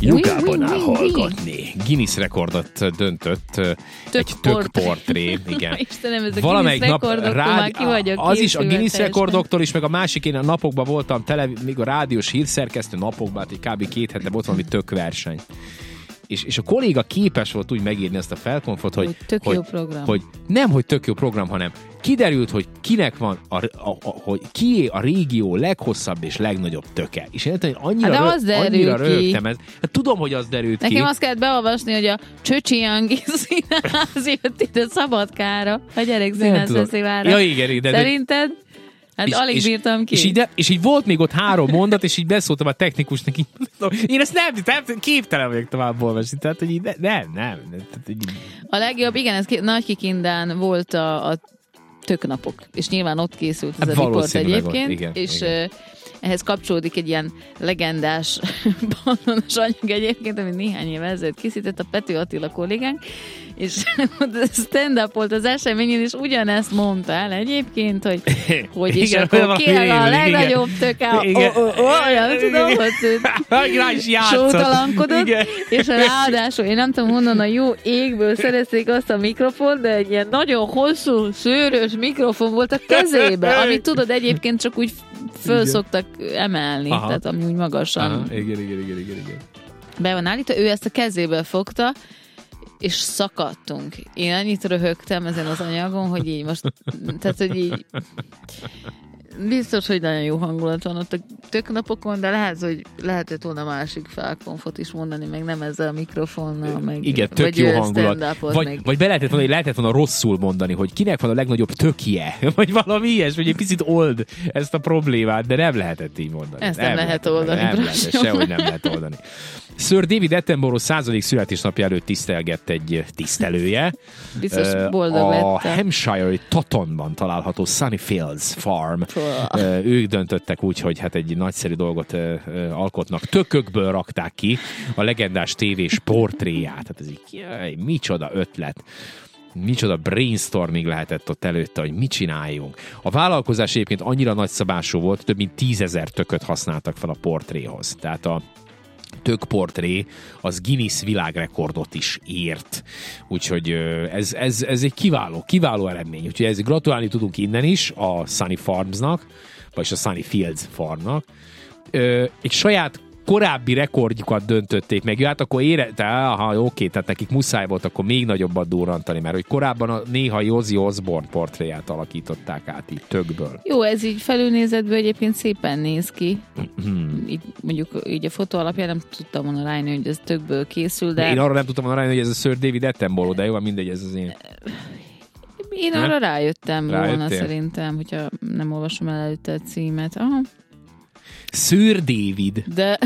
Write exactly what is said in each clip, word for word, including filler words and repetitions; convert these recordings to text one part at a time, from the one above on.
Nyugában hallgatni. Guinness rekordot döntött tök egy tök portré. Igen. Istenem, ez a Valamelyik Guinness rekordoktól már ki vagyok. Az is a Guinness rekordoktól is, meg a másik, én a napokban voltam tele, még a rádiós hírszerkesztő napokban, hogy kb. két hete volt valami tök verseny. És, és a kolléga képes volt úgy megírni ezt a felkonfot, hogy, hogy tök hogy, jó program. Hogy nem, hogy tök jó program, hanem kiderült, hogy kinek van, a, a, a, hogy kié a régió leghosszabb és legnagyobb töke. És én annyira, hát az rög, annyira rögtem ez. Hát tudom, hogy az derült Nekem ki. azt kellett beolvasni, hogy a Csöcsi Angi színház jött ide Szabadkára, a gyerekszínház fesztiválra. Ja, igen, igen. Szerinted? Hát és, alig és, bírtam ki. És így, de, és így volt még ott három mondat, és így beszóltam a technikusnak, így, én ezt nem, nem képtelen vagyok tovább olvasni. Tehát, hogy így, nem, nem. nem tehát, így... A legjobb, igen, ez Nagykikindán volt a, a töknapok, és nyilván ott készült ez hát a riport egyébként, igen, és igen. Ehhez kapcsolódik egy ilyen legendás bandonos anyag egyébként, amit néhány év ezelőtt készített a Pető Attila kollégánk, és stand-up volt az eseményen, és ugyanezt mondta el egyébként, hogy, hogy is akkor ki a legnagyobb töke, olyan tudom, hogy sótalankodott, és ráadásul, én nem tudom honnan a jó égből szerezték azt a mikrofont, de egy ilyen nagyon hosszú, szőrös mikrofon volt a kezébe, amit tudod egyébként csak úgy föl szoktak emelni, aha. Tehát ami úgy magasan. Aha. Igen, igen, igen, igen, igen. Be van állítva, ő ezt a kezébe fogta, és szakadtunk. Én annyit röhögtem ezen az anyagon, hogy így most, tehát, hogy így biztos, hogy nagyon jó hangulat van ott a töknapokon, de lehet, hogy lehetett volna másik felkonfot is mondani, meg nem ezzel a mikrofonnal, meg igen, tök vagy jó hangulat. Vagy, meg... vagy be lehetett volna, lehetett volna rosszul mondani, hogy kinek van a legnagyobb tökje, vagy valami ilyes, vagy egy picit old ezt a problémát, de nem lehetett így mondani. Ezt nem, nem lehet oldani. Nem lehet, sehogy nem lehet oldani. Sir David Attenborough századik születésnapja előtt tisztelgett egy tisztelője. Biztos boldog a lett. A Hampshire-i Tauntonban található Sunnyfields Farm. Ők döntöttek úgy, hogy hát egy nagyszerű dolgot alkotnak. Tökökből rakták ki a legendás tévés portréját. Hát ez így, jaj, micsoda ötlet. Micsoda brainstorming lehetett ott előtte, hogy mit csináljunk. A vállalkozás egyébként annyira nagyszabású volt, több mint tízezer tököt használtak fel a portréhoz. Tehát a tökportré az Guinness világrekordot is ért. Úgyhogy ez, ez, ez egy kiváló, kiváló eredmény. Úgyhogy ez gratulálni tudunk innen is a Sunny Farmsnak, vagyis a Sunny Fields Farmnak. Egy saját korábbi rekordjukat döntötték meg. Ja, hát akkor ére... Te, aha, oké, tehát nekik muszáj volt akkor még nagyobbat durrantani, mert hogy korábban a néha Ozzy Osbourne portréját alakították át így tökből. Jó, ez így felülnézetből egyébként szépen néz ki. Így, mondjuk így a fotó alapján nem tudtam volna rájönni, hogy ez tökből készül, de... Én arra nem tudtam volna rájönni, hogy ez a Sir David Attenborough, de jó, mindegy, ez az én... Én ne? arra rájöttem Rájöttél? volna szerintem, hogyha nem olvasom el előtte a címet. Aha. Sir David. De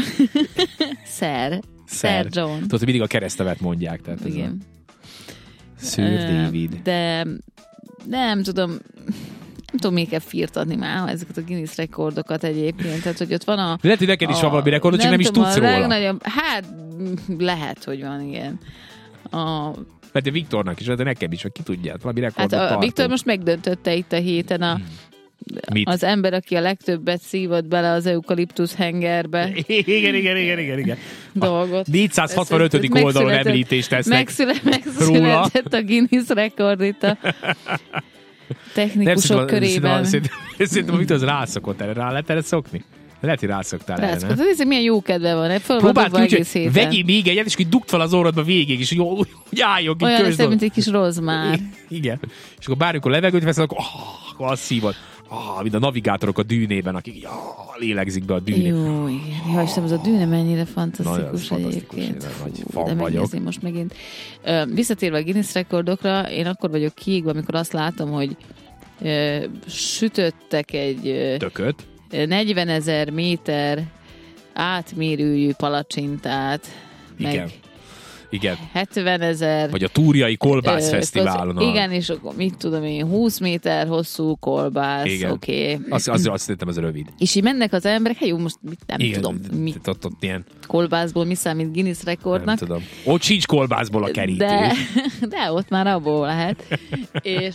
Sir. Sir John. Tudod, hogy mindig a keresztnevet mondják. Tehát igen. Sir uh, David. De nem tudom, nem tudom, még kell firtatni már ezeket a Guinness rekordokat egyébként. Tehát, hogy ott van a... Lehet, hogy neked is a, van valami rekordot, csak nem tudom, is tudsz róla. Legnagyobb, hát lehet, hogy van, igen. A... Mert a Viktornak is, de nekem is, hogy ki tudja, valami rekordot Hát a tartom. Viktor most megdöntötte itt a héten a Mit? Az ember, aki a legtöbbet szívott bele az eukaliptusz hengerbe. Igen, igen, igen, igen, igen. Dolgot. négyszázhatvanötödik oldalon említést tesznek megszület, megszületett a Guinness rekord itt a technikusok nem, körében. Szerintem, szerintem a Viktor az rászokott erre. Rá lehet erre szokni? Lehet, hogy rászoktál Rászokott. erre, nem? Ez milyen jó kedve van. Próbáld ki, hogy vegyél még egyet, és hogy dugd fel az orrodba végig, és hogy álljon ki olyan lesz, mint egy kis rozmár. Igen. És akkor bármikor levegőt veszel, akkor, oh, akkor azt szívod. Ah, mint a navigátorok a dűnében, akik ja, lélegzik be a dűnébe. Jó, igen. Ja, Istenem, az a dűne mennyire fantasztikus, Na, egyébként. Nagy Fú, de vagyok. most megint. Ö, visszatérve a Guinness rekordokra, én akkor vagyok kiégve, amikor azt látom, hogy ö, sütöttek egy ö, tököt. negyvenezer méter átmérőjű palacsintát, igen. meg igen. hetvenezer vagy a Túriai Kolbász ö, Fesztiválon. Igen, és akkor mit tudom én, húsz méter hosszú kolbász, oké. Okay. Azt, azt, azt hittem, az rövid. És így mennek az emberek, hát jó, most mit, nem igen, tudom, mi ott, ott ilyen... kolbászból mi számít Guinness rekordnak. Nem tudom. Ott sincs kolbászból a kerítő. De, de ott már abból lehet. és...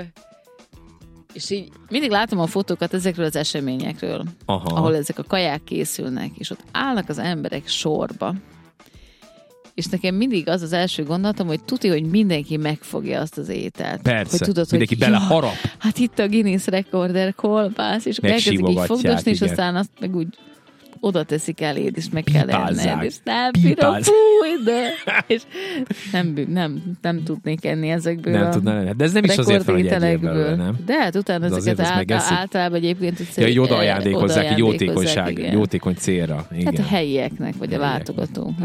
És így mindig látom a fotókat ezekről az eseményekről, aha, ahol ezek a kaják készülnek, és ott állnak az emberek sorba, és nekem mindig az az első gondolatom, hogy tudja, hogy mindenki megfogja azt az ételt. Persze, hogy tudod, mindenki hogy, beleharap. Hát itt a Guinness Recorder kolbász, és elkezdik így fogdosni, és aztán azt meg úgy oda teszik eléd, és meg kell enned, és nem bírom, fúj, de... És nem, nem, nem tudnék enni ezekből nem tudná, de ez nem is azért van, hogy egyél belőle, nem? De hát utána de ezeket által, általában egyébként... Ja, hogy oda ajándékozzák, egy jótékonyság, jótékony célra. Igen. Hát a helyieknek, vagy a látogatóknak.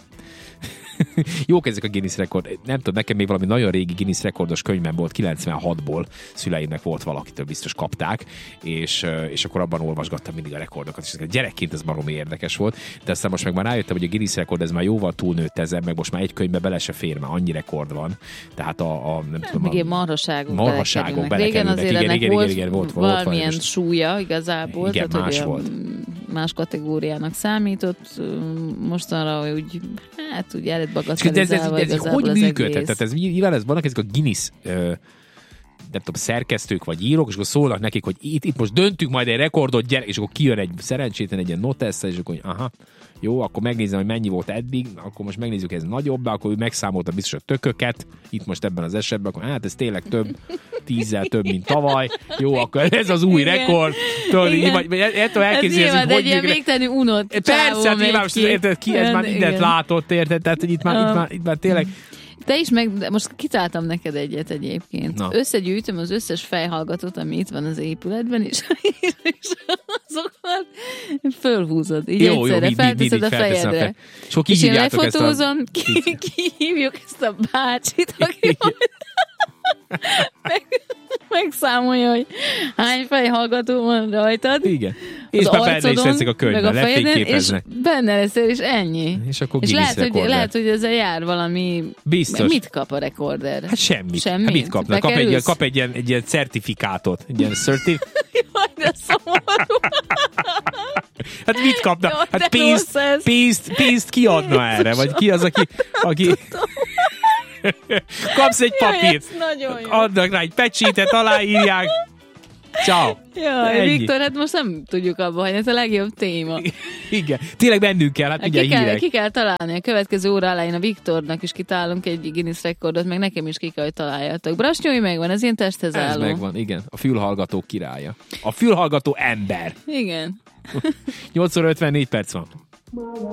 Jók ezek a Guinness rekord. Nem tudom, nekem még valami nagyon régi Guinness rekordos könyvben volt, kilencvenhatból szüleimnek volt valakitől, biztos kapták, és, és akkor abban olvasgattam mindig a rekordokat, és gyerekként ez baromi érdekes volt, de aztán most meg már rájöttem, hogy a Guinness rekord ez már jóval túlnőtt ezen, meg most már egy könyvbe bele se fér, már annyi rekord van. Tehát a, a nem tudom, még ilyen marhaságok, marhaságok belekerülnek. Régen azért ennek volt, igen, volt, valamilyen volt súlya igazából. Igen, tehát, más volt. Más kategóriának számított, mostanra úgy, hát úgy elett bagatelizálva ez, ez, ez, ez hogy az működhet? egész. Tehát ez mivel ez vannak ezek a Guinness ö, nem tudom, szerkesztők vagy írók, és akkor szólnak nekik, hogy itt, itt most döntünk majd egy rekordot, gyere, és akkor kijön egy szerencsétlen egy ilyen notessa, és akkor aha, jó, akkor megnézem, hogy mennyi volt eddig, akkor most megnézzük, ez nagyobb, akkor ő megszámolta biztos a tököket, itt most ebben az esetben, akkor hát ez tényleg több, tízzel több, mint tavaly, jó, akkor ez az új igen. rekord. Tudod, így, vagy, ettől elképzelni, ez nyilván egy ilyen végtelen unott persze, hát nyilván most érted, ki, ez már mindent látott, érted, tehát hogy itt már, itt már, itt már tényleg. Te is meg, most kitáltam neked egyet egyébként. Na. Összegyűjtöm az összes fejhallgatót, ami itt van az épületben, és, és azokat fölhúzod. Így jó, egyszerre jó, felteszed a fejedre. Sok és én lefotózom, a... ki, kihívjuk ezt a bácsit, aki meg, megszámolja, hogy hány fejhallgató van rajtad. Igen. És már benne is veszik a könyvben, lefényképeznek. És benne leszel, és ennyi. És akkor és lehet hogy, lehet, hogy ezzel jár valami... Biztos. Mit kap a rekorder? Hát semmit. Semmit? Hát mit kapnak? Kap egy, kap egy ilyen, egy ilyen certifikátot. Egy ilyen certif... Jaj, de szomorú. Hát mit kapnak? Jó, hát pénzt, pénzt, pénzt kiadna erre? Vagy ki az, aki... aki... Kapsz egy papírt, adnak rá egy pecsétet, aláírják. Ciao. Jaj, Viktor, hát most nem tudjuk abba hagyni, ez a legjobb téma. Igen, tényleg mennünk kell, hát ugye ki hírek. Kell, ki kell találni, a következő óra elején a Viktornak is kitálunk egy Guinness rekordot, meg nekem is ki kell, hogy találjátok. Brasnyói megvan, ez ilyen testhez álló. Ez megvan, igen, a fülhallgató királya. A fülhallgató ember. Igen. nyolc óra ötvennégy perc van.